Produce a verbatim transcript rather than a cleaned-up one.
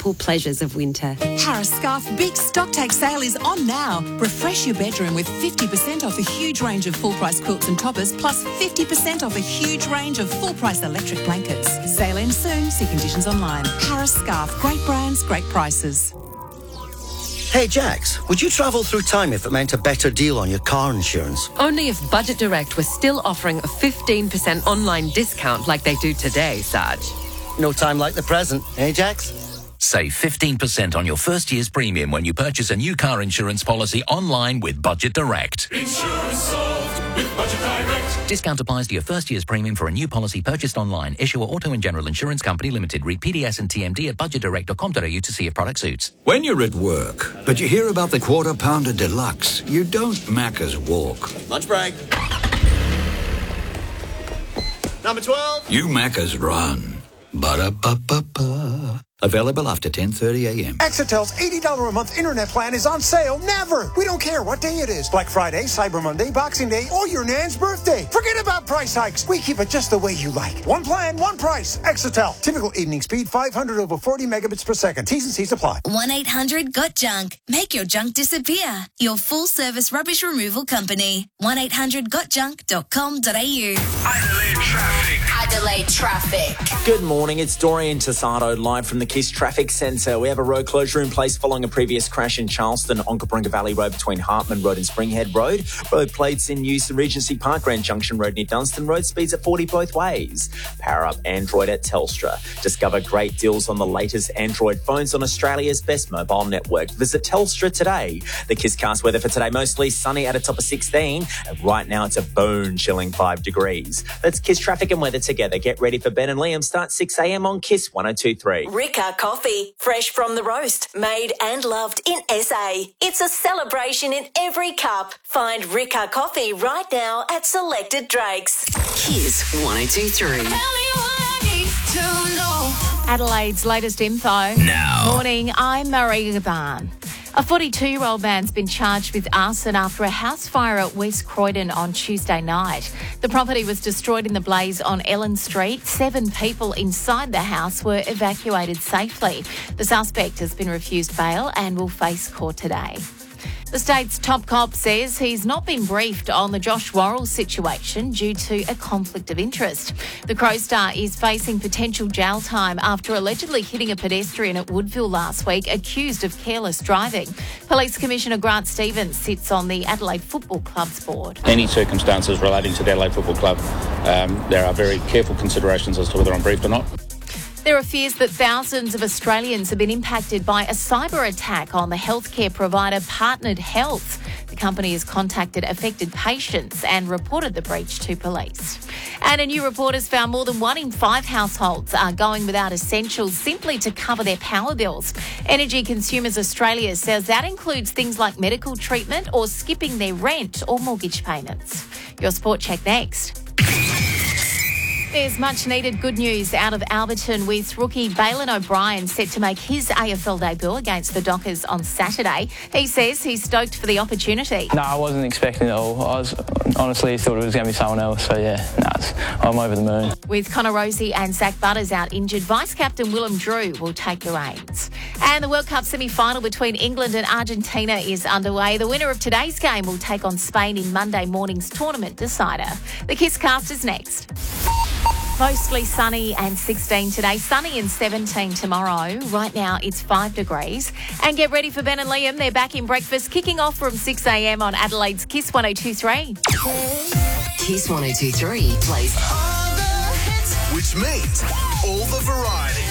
simple pleasures of winter. Harris Scarf Big Stocktake Sale is on now. Refresh your bedroom with fifty percent off a huge range of full-price quilts and toppers, plus fifty percent off a huge range of full-price electric blankets. Sale ends soon. See conditions online. Harris Scarf. Great brands, great prices. Hey Jax, would you travel through time if it meant a better deal on your car insurance? Only if Budget Direct was still offering a fifteen percent online discount like they do today, Saj. No time like the present, eh Jax? Save fifteen percent on your first year's premium when you purchase a new car insurance policy online with Budget Direct. Insurance solved with Budget Direct. Discount applies to your first year's premium for a new policy purchased online. Issuer Auto and General Insurance Company Limited. Read P D S and T M D at budget direct dot com dot a u to see if product suits. When you're at work, but you hear about the Quarter Pounder Deluxe, you don't Macca's walk. Lunch break. Number twelve. You Macca's run. Ba-da-ba-ba-ba. Available after ten thirty a.m. Exitel's eighty dollars a month internet plan is on sale never. We don't care what day it is. Black Friday, Cyber Monday, Boxing Day, or your Nan's birthday. Forget about price hikes. We keep it just the way you like. One plan, one price. Exitel. Typical evening speed, five hundred over forty megabits per second. T's and C's apply. one eight hundred got junk. Make your junk disappear. Your full-service rubbish removal company. one eight hundred got junk dot com dot a u. Adelaide traffic. Adelaide traffic. Good morning, it's Dorian Tassado live from the KISS Traffic Centre. We have a road closure in place following a previous crash in Charleston on Cabringa Valley Road between Hartman Road and Springhead Road. Road plates in use in Regency Park, Grand Junction Road near Dunstan Road. Speeds at forty both ways. Power up Android at Telstra. Discover great deals on the latest Android phones on Australia's best mobile network. Visit Telstra today. The KISScast weather for today, mostly sunny at a top of sixteen. And right now it's a bone-chilling five degrees. That's KISS Traffic and weather together. Get ready for Ben and Liam. Start six a.m. on KISS one oh two point three. Ricca Coffee, fresh from the roast, made and loved in S A. It's a celebration in every cup. Find Ricca Coffee right now at selected Drakes. KISS one oh two point three. Adelaide's latest info. Now. Morning, I'm Marie Gaban. A forty-two-year-old man's been charged with arson after a house fire at West Croydon on Tuesday night. The property was destroyed in the blaze on Ellen Street. Seven people inside the house were evacuated safely. The suspect has been refused bail and will face court today. The state's top cop says he's not been briefed on the Josh Worrell situation due to a conflict of interest. The Crow star is facing potential jail time after allegedly hitting a pedestrian at Woodville last week, accused of careless driving. Police Commissioner Grant Stevens sits on the Adelaide Football Club's board. Any circumstances relating to the Adelaide Football Club, um, there are very careful considerations as to whether I'm briefed or not. There are fears that thousands of Australians have been impacted by a cyber attack on the healthcare provider Partnered Health. The company has contacted affected patients and reported the breach to police. And a new report has found more than one in five households are going without essentials simply to cover their power bills. Energy Consumers Australia says that includes things like medical treatment or skipping their rent or mortgage payments. Your Sport Check next. There's much needed good news out of Alberton with rookie Bailyn O'Brien set to make his A F L debut against the Dockers on Saturday. He says he's stoked for the opportunity. No, I wasn't expecting it all. I was honestly thought it was going to be someone else. So yeah, no, I'm over the moon. With Connor Rosie and Zach Butters out injured, Vice-Captain Willem Drew will take the reins. And the World Cup semi-final between England and Argentina is underway. The winner of today's game will take on Spain in Monday morning's tournament decider. The KISScast is next. Mostly sunny and sixteen today, sunny and seventeen tomorrow. Right now it's five degrees. And get ready for Ben and Liam. They're back in breakfast, kicking off from six a.m. on Adelaide's KISS one oh two point three. KISS one oh two point three plays Which means all the variety.